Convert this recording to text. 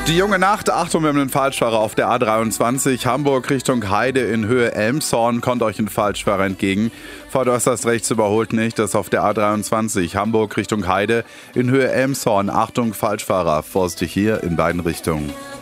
Die junge Nacht, Achtung, wir haben einen Falschfahrer auf der A23, Hamburg Richtung Heide in Höhe Elmshorn, kommt euch ein Falschfahrer entgegen. Fahrt äußerst rechts, überholt nicht, das ist auf der A23, Hamburg Richtung Heide in Höhe Elmshorn. Achtung, Falschfahrer, vorsichtig hier in beiden Richtungen.